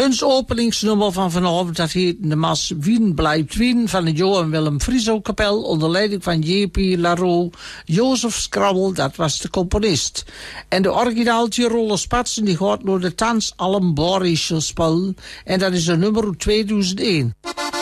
Ons openingsnummer van vanavond, dat heet de Mas Wien blijft Wien van de Johan Willem Frieso kapel onder leiding van J.P. Larro. Jozef Scrabbel, dat was de componist. En de originaal Tiroler Spatsen, die gaat door de Tans Allen Borische spelen. En dat is de nummer 2001.